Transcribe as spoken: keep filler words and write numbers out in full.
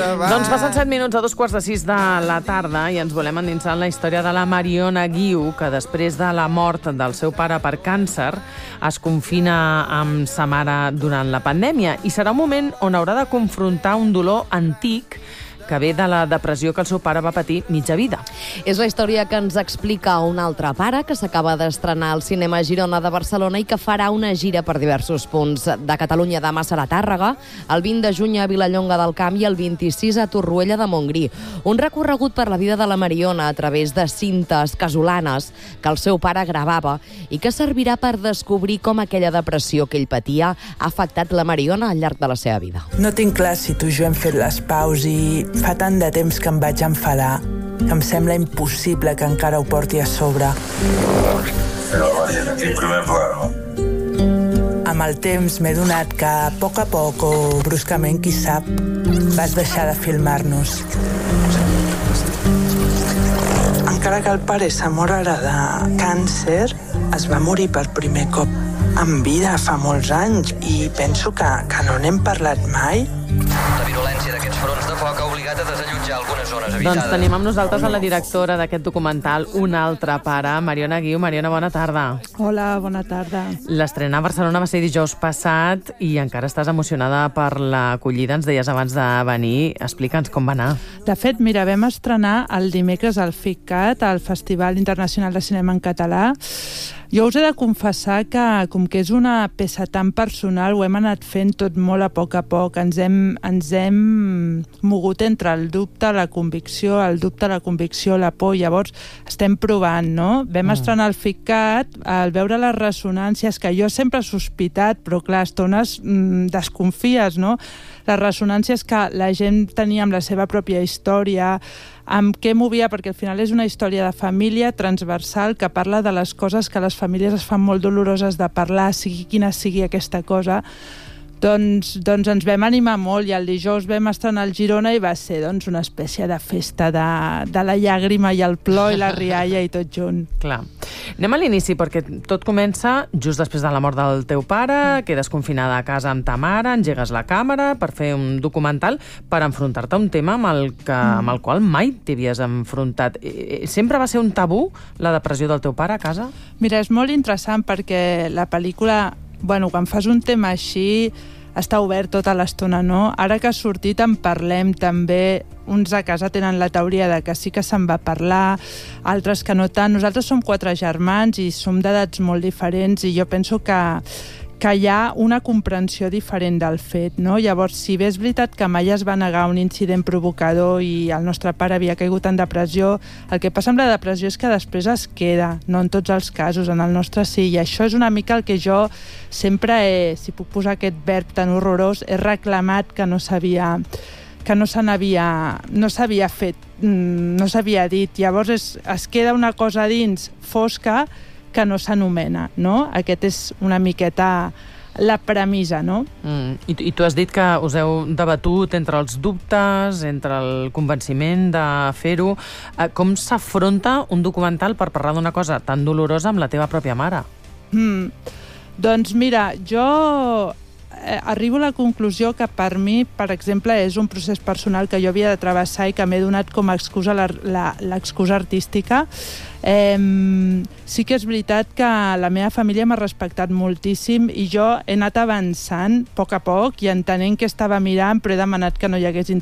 Doncs passen set minuts a dos quarts de sis de la tarda i ens volem endinsar en la història de la Mariona Guiu, que després de la mort del seu pare per càncer es confina amb sa mare durant la pandèmia i serà un moment on haurà de confrontar un dolor antic que ve de la depressió que el seu pare va patir mitja vida. És la història que ens explica un altre pare que s'acaba d'estrenar al cinema Girona de Barcelona i que farà una gira per diversos punts de Catalunya. Demà serà a Tàrrega, el vint de juny a Vilallonga del Camp i el vint-i-sis a Torroella de Montgrí. Un recorregut per la vida de la Mariona a través de cintes casolanes que el seu pare gravava i que servirà per descobrir com aquella depressió que ell patia ha afectat la Mariona al llarg de la seva vida. No tinc clar si tu i jo hem fet les paus i fa tant de temps que em vaig enfadar que em sembla impossible que encara ho porti a sobre. Amb el temps m'he donat que a poc a poc o bruscament, qui sap, vas deixar de filmar-nos. Encara que el pare sa mort ara de càncer, es va morir per primer cop en vida fa molts anys i penso que, que no n'hem parlat mai. La virulència d'aquests fronts de foc ha obligat a desallotjar algunes zones habitades. Doncs tenim amb nosaltres a la directora d'aquest documental, un altre pare, Mariona Guiu. Mariona, bona tarda. Hola, bona tarda. L'estrena a Barcelona va ser dijous passat i encara estàs emocionada per l'acollida, ens deies abans de venir. Explica'ns com va anar. De fet, mira, vam estrenar el dimecres al FICCAT, al Festival Internacional de Cinema en Català. Jo us he de confessar que, com que és una peça tan personal, ho hem anat fent tot molt a poc a poc. Ens hem, ens hem mogut entre el dubte, la convicció, el dubte, la convicció, la por. Llavors, estem provant, no? Vam mm. estrenar el FICCAT, al veure les ressonàncies, que jo sempre he sospitat, però clar, estones mm, desconfies, no? Les ressonàncies que la gent tenia amb la seva pròpia història, amb què movia, perquè al final és una història de família transversal que parla de les coses que les famílies es fan molt doloroses de parlar, sigui quina sigui aquesta cosa. Doncs, doncs ens vam animar molt i el dijous vam estrenar al Girona i va ser doncs, una espècie de festa de, de la llàgrima i el plor i la rialla i tot junt. Clar. Anem a l'inici, perquè tot comença just després de la mort del teu pare, quedes confinada a casa amb ta mare, engegues la càmera per fer un documental per enfrontar-te a un tema amb el, que, amb el qual mai t'havies enfrontat. Sempre va ser un tabú, la depressió del teu pare a casa? Mira, és molt interessant perquè la pel·lícula, bueno, quan fas un tema així, està obert tota l'estona, no? Ara que ha sortit en parlem també. Uns a casa tenen la teoria de que sí que se'n va parlar, altres que no tant. Nosaltres som quatre germans i som d'edats molt diferents i jo penso que, que hi ha una comprensió diferent del fet, no? Llavors, si bé és veritat que mai es va negar un incident provocador i el nostre pare havia caigut en depressió, el que passa amb la depressió és que després es queda, no en tots els casos, en el nostre sí, i això és una mica el que jo sempre he, si puc posar aquest verb tan horrorós, he reclamat que no s'havia que no se n'havia no s'havia fet, no s'havia dit. Llavors es, es queda una cosa dins fosca que no s'anomena, no? Aquest és una miqueta la premissa, no? Mm. I, I tu has dit que us heu debatut entre els dubtes, entre el convenciment de fer-ho. Eh, com s'afronta un documental per parlar d'una cosa tan dolorosa amb la teva pròpia mare? Mm. Doncs mira, jo eh, arribo a la conclusió que per mi, per exemple, és un procés personal que jo havia de travessar i que m'he donat com a excusa l'excusa artística. Eh, sí que és veritat que la meva família m'ha respectat moltíssim i jo he anat avançant a poc a poc i entenent que estava mirant, però he demanat que no hi hagués